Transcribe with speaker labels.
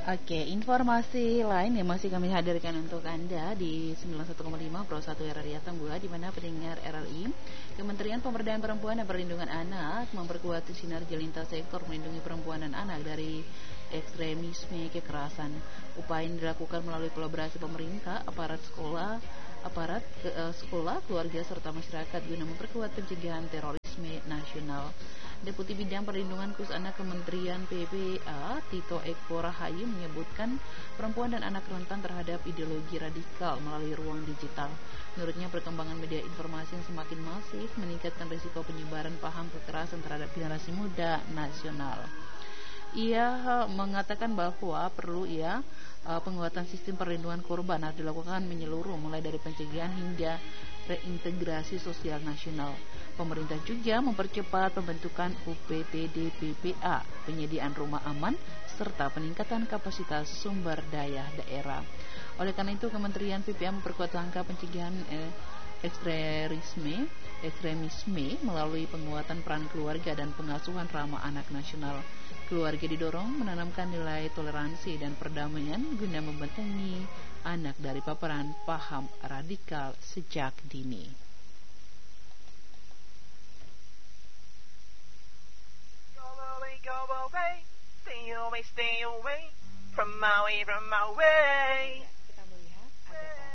Speaker 1: Oke, informasi lain yang masih kami hadirkan untuk Anda di 91,5 Pro 1 RRI Atambua, di mana pendengar RRI, Kementerian Pemberdayaan Perempuan dan Perlindungan Anak memperkuat sinergi lintas sektor melindungi perempuan dan anak dari ekstremisme kekerasan. Upaya ini dilakukan melalui kolaborasi pemerintah, sekolah, keluarga serta masyarakat guna memperkuat pencegahan terorisme nasional. Deputi Bidang Perlindungan Khusus Anak Kementerian PPA Tito Eko Rahayu menyebutkan perempuan dan anak rentan terhadap ideologi radikal melalui ruang digital. Menurutnya perkembangan media informasi yang semakin masif meningkatkan risiko penyebaran paham kekerasan terhadap generasi muda nasional. Ia mengatakan bahwa perlu penguatan sistem perlindungan korban harus dilakukan menyeluruh mulai dari pencegahan hingga reintegrasi sosial nasional. Pemerintah juga mempercepat pembentukan UPTD PPA, penyediaan rumah aman, serta peningkatan kapasitas sumber daya daerah. Oleh karena itu, Kementerian PPA memperkuat langkah pencegahan ekstremisme melalui penguatan peran keluarga dan pengasuhan ramah anak nasional. Keluarga didorong menanamkan nilai toleransi dan perdamaian guna membentengi anak dari paparan paham radikal sejak dini.
Speaker 2: Go away, stay away from my way.